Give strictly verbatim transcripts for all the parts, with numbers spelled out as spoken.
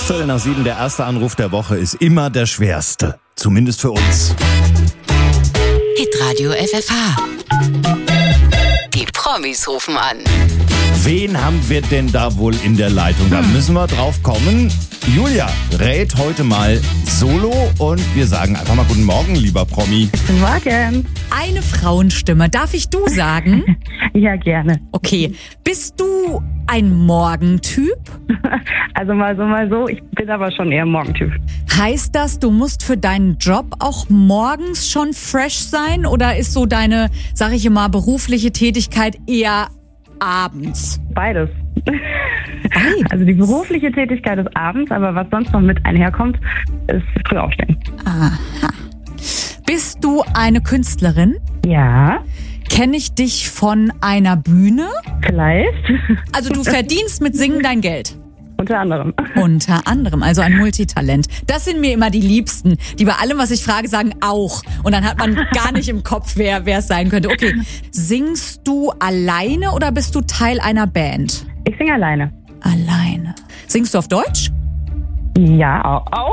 Viertel nach sieben, der erste Anruf der Woche ist immer der schwerste. Zumindest für uns. Hitradio F F H. Die Promis rufen an. Wen haben wir denn da wohl in der Leitung? Da müssen wir drauf kommen. Julia rät heute mal solo und wir sagen einfach mal guten Morgen, lieber Promi. Guten Morgen. Eine Frauenstimme. Darf ich du sagen? Ja, gerne. Okay. Bist du ein Morgentyp? Also mal so, mal so. Ich bin aber schon eher Morgentyp. Heißt das, du musst für deinen Job auch morgens schon fresh sein? Oder ist so deine, sag ich immer, berufliche Tätigkeit eher abends? Beides. Beides? Also die berufliche Tätigkeit ist abends, aber was sonst noch mit einherkommt, ist früh aufstehen. Aha. Bist du eine Künstlerin? Ja, Kenne ich dich von einer Bühne? vielleicht. Also du verdienst mit Singen dein Geld. Unter anderem. Unter anderem, also ein Multitalent. Das sind mir immer die Liebsten, die bei allem, was ich frage, sagen auch. Und dann hat man gar nicht im Kopf, wer wer es sein könnte. Okay, singst du alleine oder bist du Teil einer Band? Ich singe alleine. Alleine. Singst du auf Deutsch? Ja, au- auch.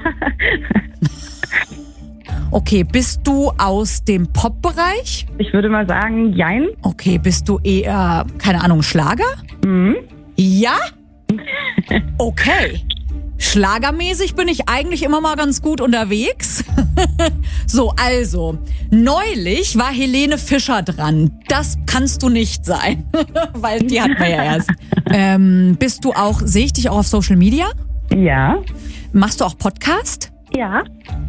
Okay, bist du aus dem Pop-Bereich? Ich würde mal sagen, jein. Okay, bist du eher, keine Ahnung, Schlager? Mhm. Ja? Okay. Schlagermäßig bin ich eigentlich immer mal ganz gut unterwegs. So, also, neulich war Helene Fischer dran. Das kannst du nicht sein, weil die hatten wir ja erst. Ähm, bist du auch, sehe ich dich auch auf Social Media? Ja. Machst du auch Podcast? Ja.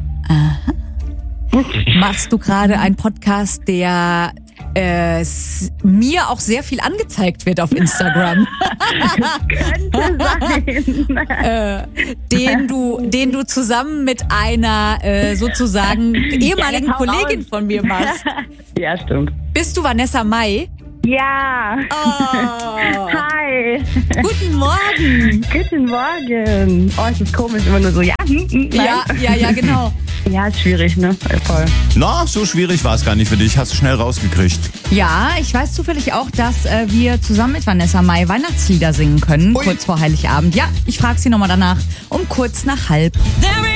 Machst du gerade einen Podcast, der äh, s- mir auch sehr viel angezeigt wird auf Instagram? Könnte sein. äh, den du, den du zusammen mit einer äh, sozusagen ehemaligen Ja, hau Kollegin raus. von mir machst. Ja, stimmt. Bist du Vanessa Mai? Ja. Oh. Hi. Guten Morgen. Guten Morgen. Oh, es ist komisch, immer nur so, ja, hm, hm, nein. Ja, ja, ja, genau. Ja, ist schwierig, ne? Voll. Na, so schwierig war es gar nicht für dich. Hast du schnell rausgekriegt. Ja, ich weiß zufällig auch, dass äh, wir zusammen mit Vanessa Mai Weihnachtslieder singen können, Ui. kurz vor Heiligabend. Ja, ich frage sie nochmal danach, um kurz nach halb.